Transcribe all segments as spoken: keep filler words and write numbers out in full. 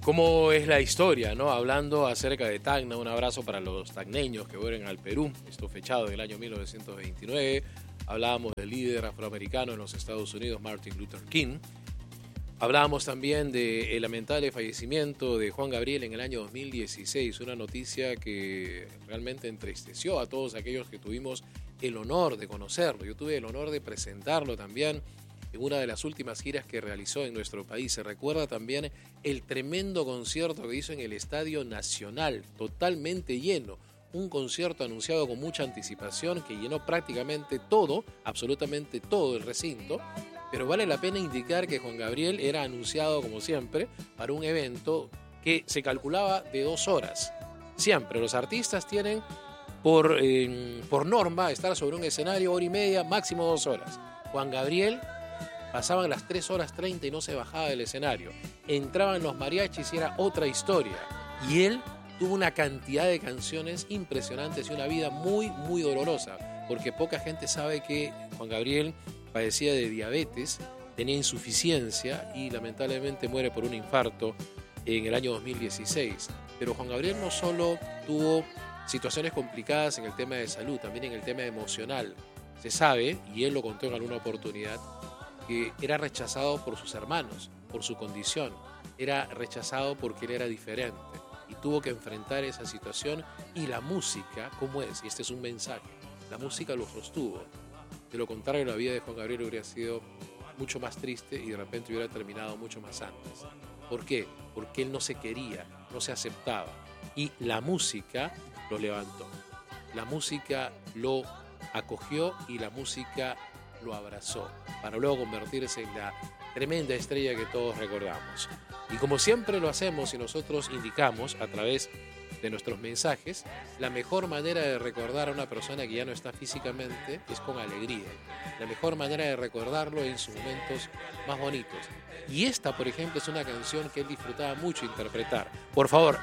cómo es la historia, ¿no? Hablando acerca de Tacna, un abrazo para los tacneños que vuelven al Perú, esto fechado en el año mil novecientos veintinueve. Hablábamos del líder afroamericano en los Estados Unidos, Martin Luther King. Hablábamos también del lamentable fallecimiento de Juan Gabriel en el año dos mil dieciséis, una noticia que realmente entristeció a todos aquellos que tuvimos el honor de conocerlo. Yo tuve el honor de presentarlo también en una de las últimas giras que realizó en nuestro país. Se recuerda también el tremendo concierto que hizo en el Estadio Nacional, totalmente lleno. Un concierto anunciado con mucha anticipación que llenó prácticamente todo, absolutamente todo el recinto. Pero vale la pena indicar que Juan Gabriel era anunciado, como siempre, para un evento que se calculaba de dos horas. Siempre los artistas tienen por, eh, por norma estar sobre un escenario hora y media, máximo dos horas. Juan Gabriel pasaban las tres horas treinta y no se bajaba del escenario. Entraban los mariachis y era otra historia. Y él tuvo una cantidad de canciones impresionantes y una vida muy, muy dolorosa, porque poca gente sabe que Juan Gabriel padecía de diabetes, tenía insuficiencia y lamentablemente muere por un infarto en el año dos mil dieciséis. Pero Juan Gabriel no solo tuvo situaciones complicadas en el tema de salud, también en el tema emocional. Se sabe, y él lo contó en alguna oportunidad, que era rechazado por sus hermanos, por su condición. Era rechazado porque él era diferente y tuvo que enfrentar esa situación. Y la música, ¿cómo es? Y este es un mensaje, la música lo sostuvo. De lo contrario, la vida de Juan Gabriel hubiera sido mucho más triste y de repente hubiera terminado mucho más antes. ¿Por qué? Porque él no se quería, no se aceptaba. Y la música lo levantó. La música lo acogió y la música lo abrazó para luego convertirse en la tremenda estrella que todos recordamos. Y como siempre lo hacemos y nosotros indicamos a través de nuestros mensajes, la mejor manera de recordar a una persona que ya no está físicamente es con alegría. La mejor manera de recordarlo en sus momentos más bonitos. Y esta, por ejemplo, es una canción que él disfrutaba mucho interpretar. Por favor,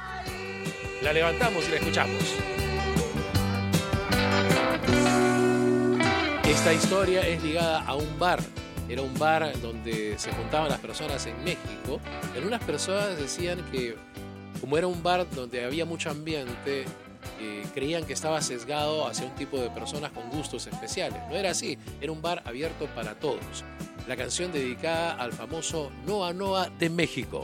la levantamos y la escuchamos. Esta historia es ligada a un bar. Era un bar donde se juntaban las personas en México. Algunas personas decían que, como era un bar donde había mucho ambiente, eh, creían que estaba sesgado hacia un tipo de personas con gustos especiales. No era así, era un bar abierto para todos. La canción dedicada al famoso Noa Noa de México.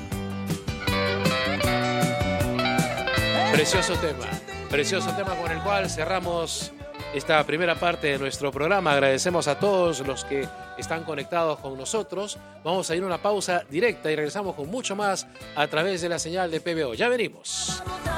Precioso tema, precioso tema con el cual cerramos esta primera parte de nuestro programa. Agradecemos a todos los que están conectados con nosotros. Vamos a ir a una pausa directa y regresamos con mucho más a través de la señal de P B O. Ya venimos.